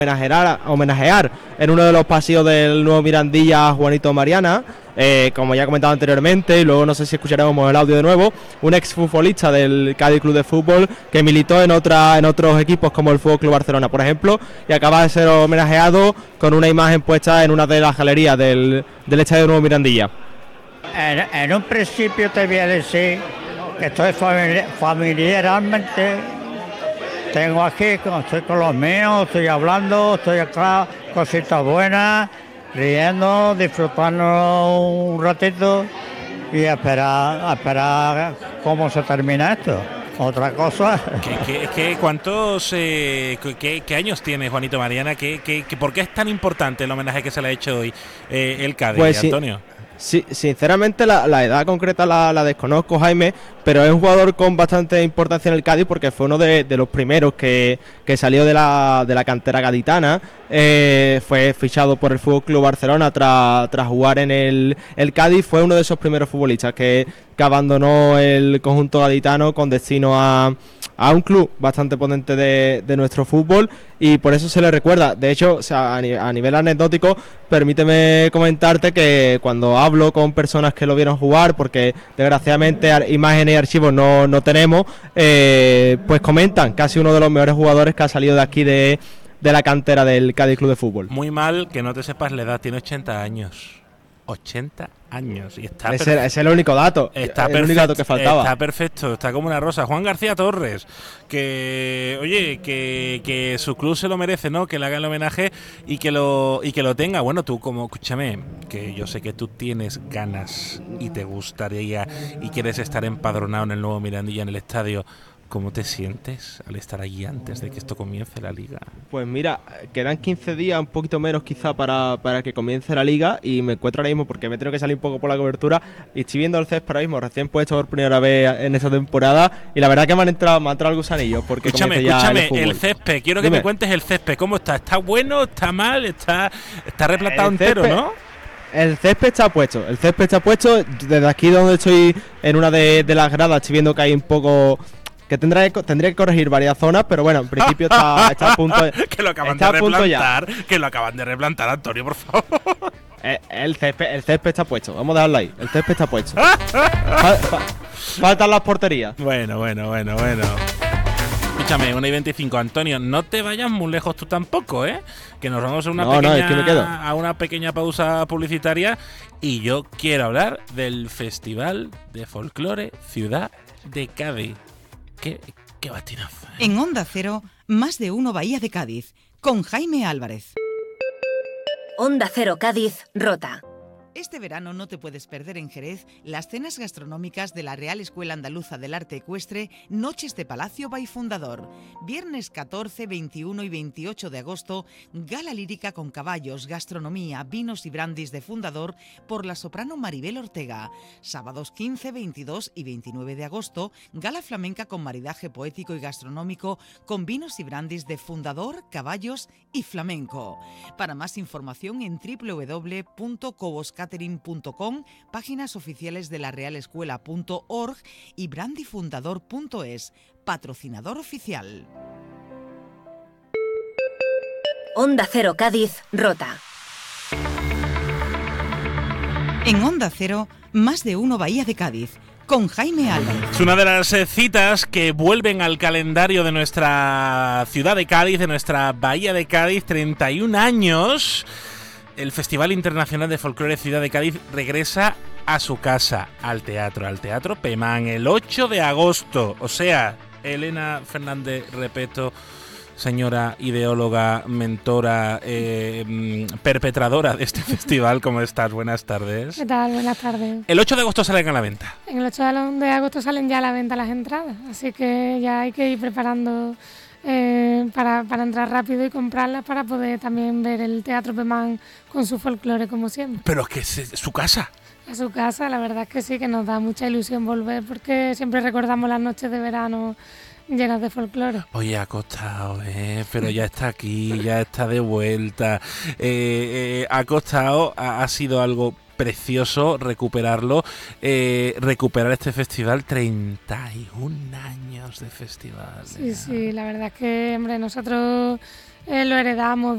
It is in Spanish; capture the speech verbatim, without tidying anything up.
homenajear, homenajear en uno de los pasillos del nuevo Mirandilla a Juanito Mariana, eh, como ya he comentado anteriormente, y luego no sé si escucharemos el audio de nuevo, un exfutbolista del Cádiz Club de Fútbol que militó en otra, en otros equipos como el Fútbol Club Barcelona, por ejemplo, y acaba de ser homenajeado con una imagen puesta en una de las galerías del, del estadio Nuevo Mirandilla. En, en un principio te voy a decir que estoy familiar, familiarmente, tengo aquí, estoy con los míos, estoy hablando, estoy acá, cositas buenas, riendo, disfrutando un ratito y a esperar, a esperar cómo se termina esto. Otra cosa. ¿Qué, qué, qué, ¿Cuántos, eh, qué, qué años tiene Juanito Mariana? ¿Qué, qué, qué, ¿Por qué es tan importante el homenaje que se le ha hecho hoy eh, el Cádiz, pues sí, Antonio? Sí, sinceramente la, la edad concreta la, la desconozco, Jaime, pero es un jugador con bastante importancia en el Cádiz porque fue uno de, de los primeros que, que salió de la, de la cantera gaditana, eh, fue fichado por el Fútbol Club Barcelona tras, tras jugar en el, el Cádiz, fue uno de esos primeros futbolistas que, que abandonó el conjunto gaditano con destino a, a un club bastante potente de, de nuestro fútbol y por eso se le recuerda. De hecho, o sea, a, a nivel anecdótico, permíteme comentarte que cuando hablo con personas que lo vieron jugar, porque desgraciadamente imágenes y archivos no, no tenemos, eh, pues comentan casi uno de los mejores jugadores que ha salido de aquí de, de la cantera del Cádiz Club de Fútbol. Muy mal que no te sepas la edad, tiene ochenta años. ochenta años y está ese, ese es el único dato, está el único dato que faltaba. Está perfecto, está como una rosa. Juan García Torres, que oye, que, que su club se lo merece, ¿no? Que le haga el homenaje y que lo y que lo tenga. Bueno, tú como, escúchame, que yo sé que tú tienes ganas y te gustaría y quieres estar empadronado en el nuevo Mirandilla en el estadio. ¿Cómo te sientes al estar allí antes de que esto comience la liga? Pues mira, quedan quince días, un poquito menos quizá para, para que comience la liga y me encuentro ahora mismo porque me tengo que salir un poco por la cobertura y estoy viendo el césped ahora mismo, recién puesto por primera vez en esta temporada y la verdad que me han entrado, me han entrado el gusanillo porque escúchame, ya escúchame, el, el césped, quiero que Dime. me cuentes el césped, ¿cómo está? ¿Está bueno? ¿Está mal? ¿Está, está replantado el entero, césped, no? El césped está puesto, el césped está puesto, desde aquí donde estoy en una de, de las gradas estoy viendo que hay un poco... que tendrá que, tendría que corregir varias zonas, pero bueno, en principio está, está a punto de, que lo acaban está de a punto replantar, ya. que lo acaban de replantar, Antonio, por favor. El, el, césped, el césped está puesto, vamos a dejarlo ahí, el césped está puesto. Fal, fa, faltan las porterías. Bueno, bueno, bueno, bueno. Escúchame, una y veinticinco, Antonio, no te vayas muy lejos tú tampoco, ¿eh? Que nos vamos a una, no, pequeña, no, es que me quedo. a una pequeña pausa publicitaria y yo quiero hablar del Festival de Folclore Ciudad de Cádiz. ¿Qué, qué batinazo? ¿eh? En Onda Cero, más de uno Bahía de Cádiz, con Jaime Álvarez. Onda Cero Cádiz, Rota. Este verano no te puedes perder en Jerez las cenas gastronómicas de la Real Escuela Andaluza del Arte Ecuestre, Noches de Palacio by Fundador. Viernes catorce, veintiuno y veintiocho de agosto, gala lírica con caballos, gastronomía, vinos y brandis de Fundador por la soprano Maribel Ortega. Sábados quince, veintidós y veintinueve de agosto, gala flamenca con maridaje poético y gastronómico con vinos y brandis de Fundador, caballos y flamenco. Para más información en doble u doble u doble u punto cobos catering punto com, páginas oficiales de la real escuela punto org y brandifundador punto es, patrocinador oficial. Onda Cero Cádiz, Rota. En Onda Cero, más de uno Bahía de Cádiz, con Jaime Álvarez. Es una de las eh, citas que vuelven al calendario de nuestra ciudad de Cádiz, de nuestra Bahía de Cádiz, treinta y un años. El Festival Internacional de Folclore Ciudad de Cádiz regresa a su casa, al teatro, al Teatro Pemán, el ocho de agosto. O sea, Elena Fernández Repeto, señora ideóloga, mentora, eh, perpetradora de este festival, ¿cómo estás? Buenas tardes. ¿Qué tal? Buenas tardes. El ocho de agosto salen a la venta. En el ocho de agosto salen ya a la venta las entradas, así que ya hay que ir preparando eh, para, para entrar rápido y comprarlas para poder también ver el Teatro Pemán con su folclore como siempre. Pero es que es su casa. A su casa, la verdad es que sí, que nos da mucha ilusión volver porque siempre recordamos las noches de verano llenas de folclore. Oye, ha costado, ¿eh? Pero ya está aquí, ya está de vuelta. Eh, eh, ha costado, ha, ha sido algo precioso recuperarlo, eh, recuperar este festival, treinta y un años de festival. Sí, sí, la verdad es que, hombre, nosotros eh, lo heredamos